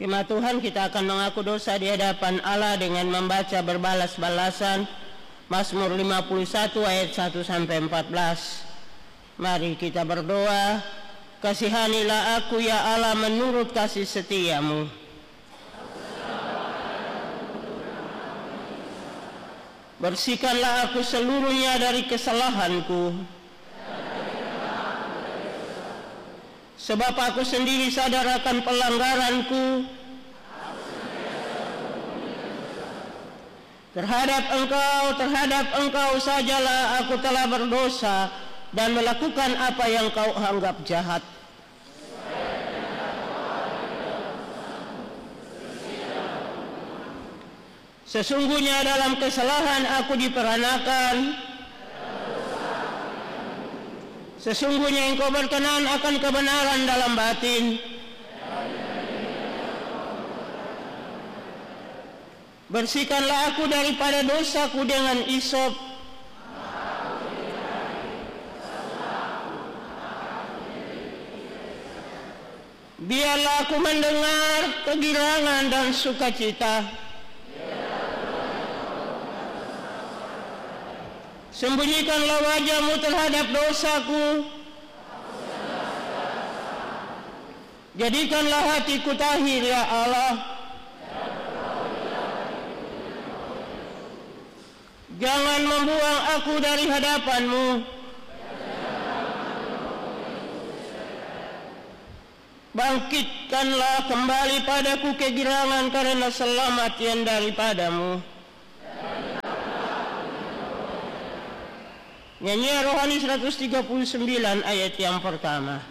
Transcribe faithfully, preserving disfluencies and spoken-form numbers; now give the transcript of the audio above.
Firman Tuhan, kita akan mengaku dosa di hadapan Allah dengan membaca berbalas-balasan Mazmur lima puluh satu ayat satu sampai empat belas. Mari kita berdoa. Kasihanilah aku ya Allah menurut kasih setiamu. Bersihkanlah aku seluruhnya dari kesalahanku. Sebab aku sendiri sadar akan pelanggaranku terhadap engkau, terhadap engkau sajalah aku telah berdosa dan melakukan apa yang kau anggap jahat. Sesungguhnya dalam kesalahan aku diperanakan. Sesungguhnya engkau berkenan akan kebenaran dalam batin. Bersihkanlah aku daripada dosaku dengan isop. Biarlah aku mendengar kegirangan dan sukacita. Sembunyikanlah wajahmu terhadap dosaku. Jadikanlah hatiku tahir ya Allah. Jangan membuang aku dari hadapanmu. Bangkitkanlah kembali padaku kegirangan karena selamat yang daripadamu. Nyanyian rohani seratus tiga puluh sembilan ayat yang pertama.